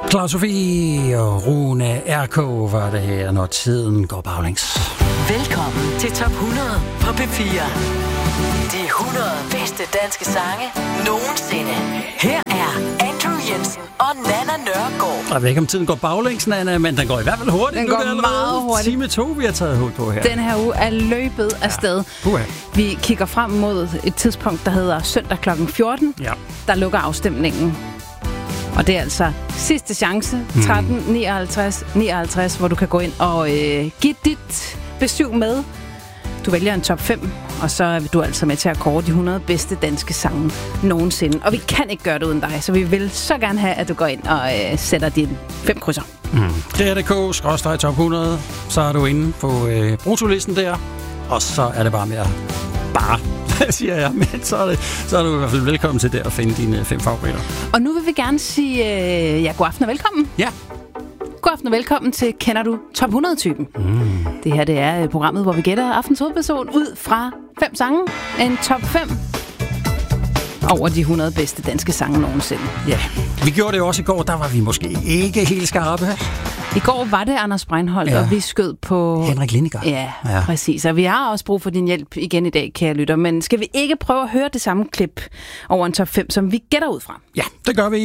Claus Sofie og Rune R.K. var det her, når tiden går baglæns. Velkommen til Top 100 på P4. De 100 bedste danske sange nogensinde. Her er Andrew Jensen og Nanna Nørgaard. Jeg ved ikke, om tiden går baglæns, Nanna, men den går i hvert fald hurtigt. Den går meget hurtigt. Time 2, vi har taget hul på her. Den her uge er løbet afsted. Vi kigger frem mod et tidspunkt, der hedder søndag kl. 14. Ja. Der lukker afstemningen. Og det er altså sidste chance, 13, 59, hvor du kan gå ind og give dit besøg med. Du vælger en top 5, og så er du altså med til at kåre de 100 bedste danske sange nogensinde. Og vi kan ikke gøre det uden dig, så vi vil så gerne have, at du går ind og sætter dine 5 krydser. DR.dk/top 100, så er du inde på brutolisten der, og så er det bare mere siger jeg, men så er du i hvert fald velkommen til der at finde dine 5 favoritter. Og nu vil vi gerne sige god aften og velkommen. Ja. God aften og velkommen til Kender du Top 100-typen. Det her det er programmet, hvor vi gætter aftens hovedperson ud fra 5 sange. En top 5 over de 100 bedste danske sange nogensinde. Ja, vi gjorde det jo også i går, der var vi måske ikke helt skarpe. I går var det Anders Breinholt, og vi skød på Henrik Lindegaard. Ja, præcis. Og vi har også brug for din hjælp igen i dag, kære lytter. Men skal vi ikke prøve at høre det samme klip over en top 5, som vi gætter ud fra? Ja, det gør vi.